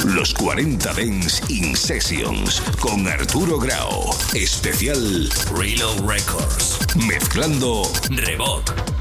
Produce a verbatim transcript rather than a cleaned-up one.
Los cuarenta Dance in Sessions con Arturo Grau. Especial Reload Records. Mezclando Rebot.